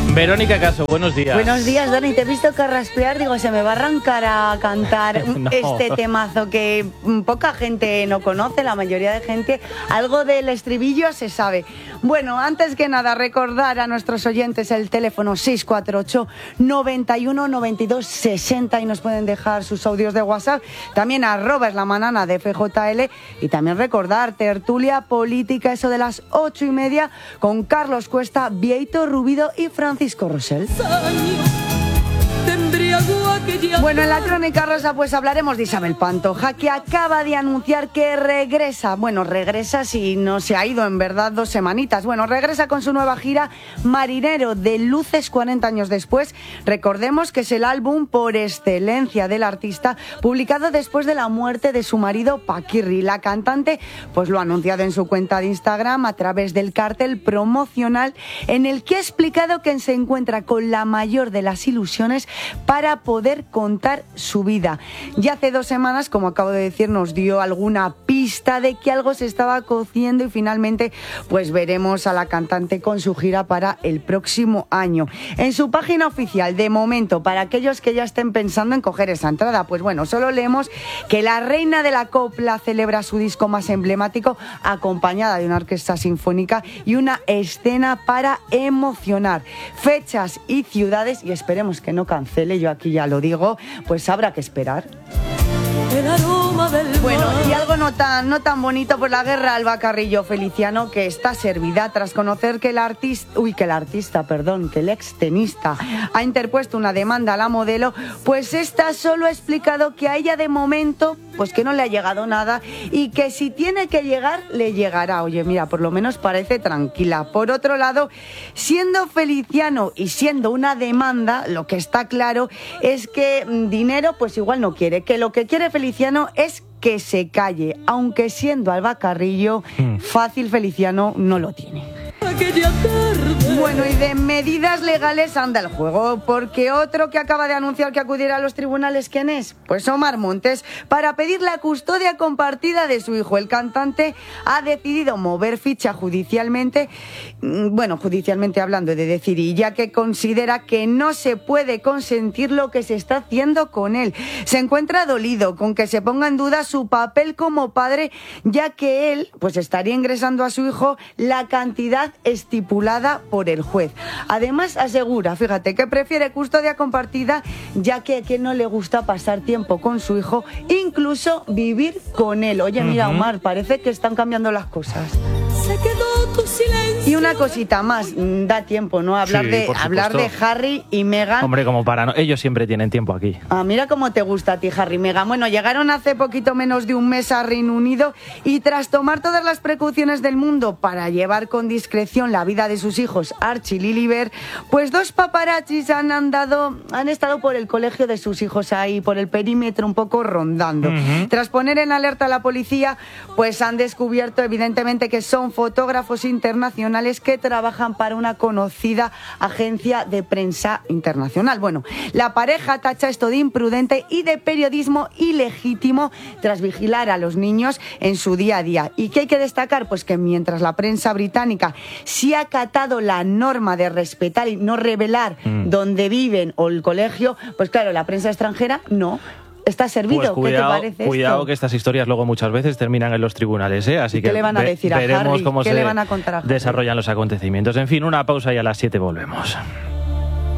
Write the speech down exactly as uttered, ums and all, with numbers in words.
Verónica Caso, buenos días. Buenos días, Dani. Te he visto carraspear, digo, se me va a arrancar a cantar no. este temazo que poca gente no conoce, la mayoría de gente, algo del estribillo se sabe. Bueno, antes que nada, recordar a nuestros oyentes el teléfono seis cuatro ocho, noventa y uno, noventa y dos, sesenta y nos pueden dejar sus audios de WhatsApp. También arroba es la manana de F J L y también recordar tertulia política, eso de las ocho y media con Carlos Cuesta, Vieito Rubido y Francisco Rosell. Bueno, en la Crónica Rosa pues hablaremos de Isabel Pantoja, que acaba de anunciar que regresa. Bueno, regresa si no se ha ido en verdad dos semanitas. Bueno, regresa con su nueva gira Marinero de Luces cuarenta años después. Recordemos que es el álbum por excelencia del artista, publicado después de la muerte de su marido Paquirri. La cantante pues lo ha anunciado en su cuenta de Instagram a través del cartel promocional en el que ha explicado que se encuentra con la mayor de las ilusiones para poder contar su vida. Ya hace dos semanas, como acabo de decir, nos dio alguna pista de que algo se estaba cociendo y finalmente pues veremos a la cantante con su gira para el próximo año. En su página oficial, de momento, para aquellos que ya estén pensando en coger esa entrada, pues bueno, solo leemos que la reina de la copla celebra su disco más emblemático acompañada de una orquesta sinfónica y una escena para emocionar. Fechas y ciudades, y esperemos que no cancele, yo aquí ya lo digo, pues habrá que esperar. El aroma del bueno, y algo no tan, no tan bonito, pues la guerra Alba Carrillo Feliciano, que está servida tras conocer que el artista, uy, que el artista, perdón, que el extenista ha interpuesto una demanda a la modelo, pues esta solo ha explicado que a ella de momento, pues que no le ha llegado nada y que si tiene que llegar, le llegará. Oye, mira, por lo menos parece tranquila. Por otro lado, siendo Feliciano y siendo una demanda, lo que está claro es que dinero, pues igual no quiere, que lo que quiere Feliciano es que se calle, aunque siendo Alba Carrillo, mm. fácil Feliciano no lo tiene. Bueno, y de medidas legales anda el juego, porque otro que acaba de anunciar que acudirá a los tribunales, ¿quién es? Pues Omar Montes, para pedir la custodia compartida de su hijo. El cantante ha decidido mover ficha judicialmente, bueno, judicialmente hablando de decir, y ya que considera que no se puede consentir lo que se está haciendo con él. Se encuentra dolido con que se ponga en duda su papel como padre, ya que él, pues estaría ingresando a su hijo la cantidad estipulada por el juez. Además asegura, fíjate, que prefiere custodia compartida, ya que a quien no le gusta pasar tiempo con su hijo, incluso vivir con él. Oye, mira, Omar, parece que están cambiando las cosas. Se quedó tu silencio. Y una cosita más, da tiempo, ¿no? Hablar, sí, de, hablar de Harry y Meghan. Hombre, como para no, ellos siempre tienen tiempo aquí. Ah, mira cómo te gusta a ti, Harry y Meghan. Bueno, llegaron hace poquito menos de un mes a Reino Unido y tras tomar todas las precauciones del mundo para llevar con discreción la vida de sus hijos, Archie y Lilibet, pues dos paparazzis han andado, han estado por el colegio de sus hijos ahí, por el perímetro un poco rondando. Uh-huh. Tras poner en alerta a la policía, pues han descubierto evidentemente que son fotógrafos internacionales que trabajan para una conocida agencia de prensa internacional. Bueno, la pareja tacha esto de imprudente y de periodismo ilegítimo tras vigilar a los niños en su día a día. ¿Y qué hay que destacar? Pues que mientras la prensa británica sí ha acatado la norma de respetar y no revelar mm. dónde viven o el colegio, pues claro, la prensa extranjera no. Está servido. Pues cuidado, ¿qué te parece cuidado esto? Que estas historias luego muchas veces terminan en los tribunales, ¿eh? Así ¿Qué que le van a ve, decir a veremos Harry? cómo ¿Qué se le van a contar a Harry? desarrollan los acontecimientos. En fin, una pausa y a las siete volvemos.